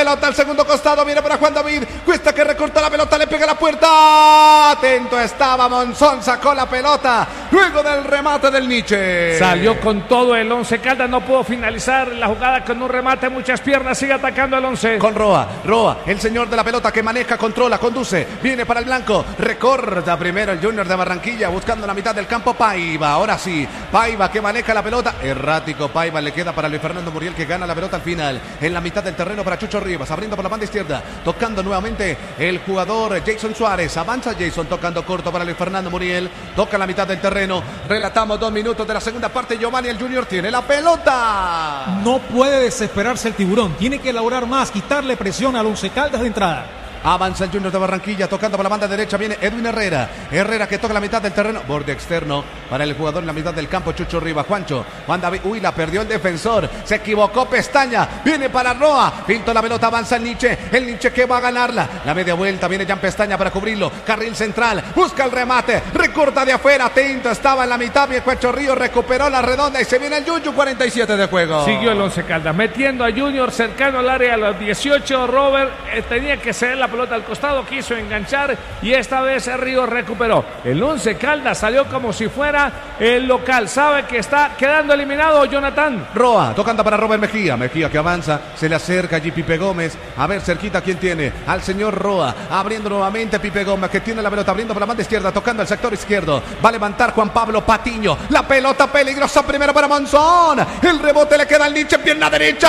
pelota al segundo costado, viene para Juan David, Cuesta que recorta la pelota, le pega a la puerta, atento estaba Monzón, sacó la pelota, luego del remate del Nietzsche. Salió con todo el Once Caldas, no pudo finalizar la jugada con un remate, muchas piernas, sigue atacando el Once. Con Roa, el señor de la pelota que maneja, controla, conduce, viene para el blanco, recorta primero el Junior de Barranquilla, buscando la mitad del campo, Paiva, ahora sí, Paiva que maneja la pelota, errático Paiva, le queda para Luis Fernando Muriel que gana la pelota al final, en la mitad del terreno para Chucho Rivas, abriendo por la banda izquierda, tocando nuevamente el jugador Jason Suárez, avanza Jason tocando corto para Luis Fernando Muriel, toca la mitad del terreno, relatamos 2 minutos de la segunda parte, Giovanni el Junior tiene la pelota. No puede desesperarse el Tiburón, tiene que elaborar más, quitarle presión al Once Caldas de entrada. Avanza el Junior de Barranquilla, tocando por la banda derecha, viene Edwin Herrera. Herrera que toca la mitad del terreno, borde externo para el jugador en la mitad del campo, Chucho Rivas. Juancho, Juan David, la perdió el defensor, se equivocó Pestaña, viene para Roa, pintó la pelota, avanza el Nietzsche que va a ganarla. La media vuelta, viene Jan Pestaña para cubrirlo, carril central, busca el remate, recorta de afuera, atento, estaba en la mitad, Viejo Río recuperó la redonda y se viene el Yuyu, 47 de juego. Siguió el Once Caldas, metiendo a Junior cercano al área a los 18, Robert tenía que ceder la pelota al costado, quiso enganchar y esta vez Río recuperó. El Once Caldas salió como si fuera el local, sabe que está quedando eliminado Jonathan. Roa, tocando para Robert Mejía que avanza, se le acerca allí Pipe Gómez, a ver cerquita quién tiene, al señor Roa, abriendo nuevamente Pipe Gómez que tiene la pelota, abriendo por la banda izquierda, tocando al sector izquierdo, va a levantar Juan Pablo Patiño, la pelota peligrosa primero para Monzón, el rebote le queda al Nietzsche, pierna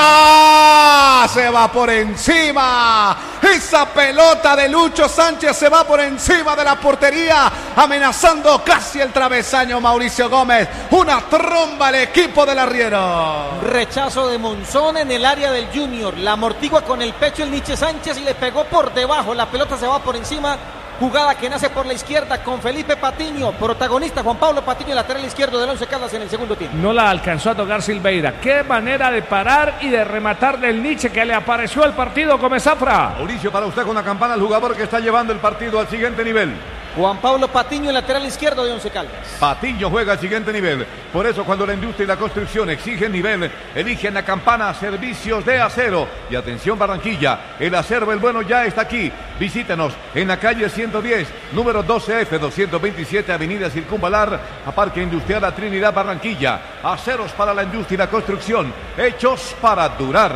derecha, se va por encima, esa pelota de Lucho Sánchez se va por encima de la portería, amenazando casi el travesaño Mauricio Gómez. Una tromba al equipo del arriero. Rechazo de Monzón en el área del Junior. La amortigua con el pecho el Nietzsche Sánchez y le pegó por debajo. La pelota se va por encima. Jugada que nace por la izquierda con Felipe Patiño, protagonista Juan Pablo Patiño, lateral izquierdo del Once Caldas en el segundo tiempo. No la alcanzó a tocar Silveira. Qué manera de parar y de rematar del Nietzsche que le apareció al partido como Zafra. Mauricio, para usted con la campana, el jugador que está llevando el partido al siguiente nivel. Juan Pablo Patiño, lateral izquierdo de Once Caldas. Patiño juega al siguiente nivel. Por eso cuando la industria y la construcción exigen nivel, eligen la campana Servicios de Acero. Y atención Barranquilla, el acero el bueno ya está aquí. Visítenos en la calle 110, número 12F, 227, avenida Circunvalar, a Parque Industrial La Trinidad, Barranquilla. Aceros para la industria y la construcción, hechos para durar.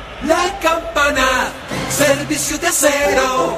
La campana, Servicios de Acero.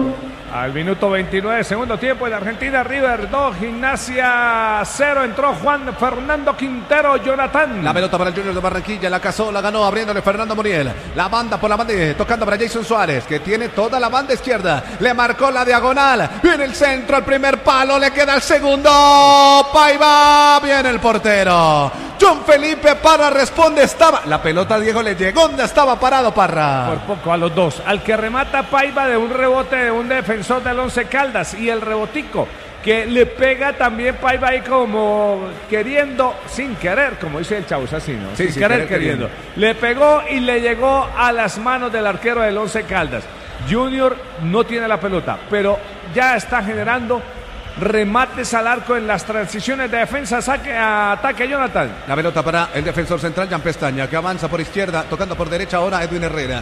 Al minuto 29, segundo tiempo, en Argentina, River 2, Gimnasia 0, entró Juan Fernando Quintero, Jonathan. La pelota para el Junior de Barranquilla, la cazó, la ganó, abriéndole Fernando Muriel. La banda por la banda, tocando para Jason Suárez, que tiene toda la banda izquierda. Le marcó la diagonal, viene el centro, el primer palo, le queda el segundo. Paiva, viene el portero. John Felipe Parra responde, estaba... La pelota, Diego, le llegó donde estaba parado Parra. Por poco, a los dos. Al que remata Paiva de un rebote de un defensor del Once Caldas y el rebotico que le pega también Paiva ahí como queriendo, sin querer, como dice el Chauza, así, ¿no? Sí, sin querer, queriendo. Le pegó y le llegó a las manos del arquero del Once Caldas. Junior no tiene la pelota, pero ya está generando remates al arco en las transiciones de defensa, saque a ataque, Jonathan. La pelota para el defensor central, Jan Pestaña, que avanza por izquierda, tocando por derecha ahora Edwin Herrera.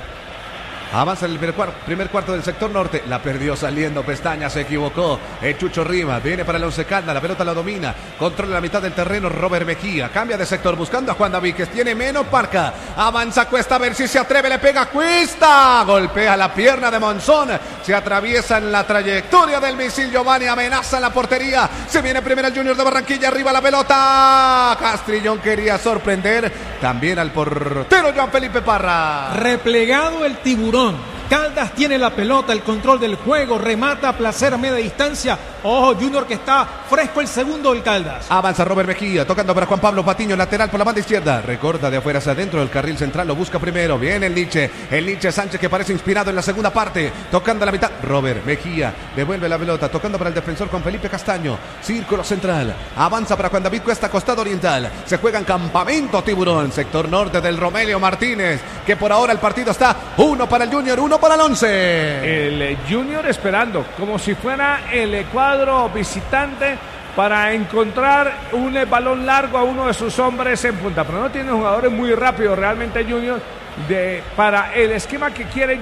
Avanza en el primer cuarto del sector norte. La perdió saliendo Pestaña, se equivocó. Chucho Rivas viene para el Once Caldas. La pelota la domina. Controla la mitad del terreno Robert Mejía. Cambia de sector buscando a Juan David, que tiene menos parca. Avanza Cuesta a ver si se atreve. Le pega Cuesta. Golpea la pierna de Monzón. Se atraviesa en la trayectoria del misil Giovanni. Amenaza en la portería. Se viene primero el Junior de Barranquilla. Arriba la pelota. Castrillón quería sorprender también al portero Juan Felipe Parra. Replegado el Tiburón. Caldas tiene la pelota, el control del juego, remata a placer a media distancia. Ojo, Junior que está fresco el segundo del Caldas. Avanza Robert Mejía, tocando para Juan Pablo Patiño, lateral por la banda izquierda. Recorta de afuera hacia adentro, el carril central lo busca primero. Viene el Nietzsche Sánchez que parece inspirado en la segunda parte. Tocando la mitad, Robert Mejía devuelve la pelota, tocando para el defensor con Felipe Castaño. Círculo central, avanza para Juan David Cuesta, costado oriental. Se juega en Campamento Tiburón, sector norte del Romelio Martínez, que por ahora el partido está 1 para el Junior, 1 para el Once. El Junior esperando, como si fuera el cuadro visitante, para encontrar un balón largo a uno de sus hombres en punta. Pero no tiene jugadores muy rápidos realmente Junior para el esquema que quiere